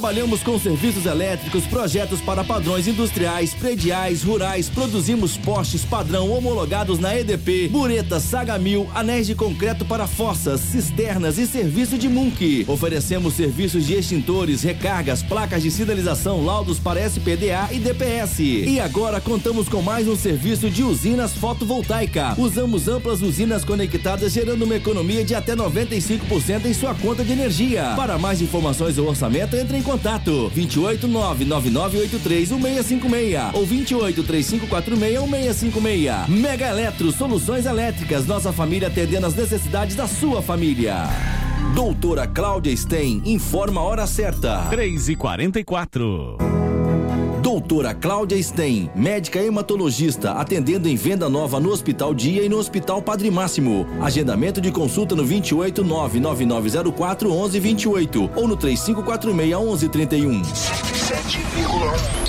Trabalhamos com serviços elétricos, projetos para padrões industriais, prediais, rurais, produzimos postes padrão homologados na EDP, buretas, Saga 1000, anéis de concreto para fossas, cisternas e serviço de MUNC. Oferecemos serviços de extintores, recargas, placas de sinalização, laudos para SPDA e DPS. E agora contamos com mais um serviço de usinas fotovoltaica. Usamos amplas usinas conectadas, gerando uma economia de até 95% em sua conta de energia. Para mais informações ou orçamento, entre em contato 28999831656 ou 2835461656. Mega Eletro, soluções elétricas, nossa família atendendo as necessidades da sua família. Doutora Cláudia Stein informa a hora certa. 3h44. Doutora Cláudia Stein, médica hematologista, atendendo em Venda Nova no Hospital Dia e no Hospital Padre Máximo. Agendamento de consulta no 28999041128 ou no 35461131. 7,1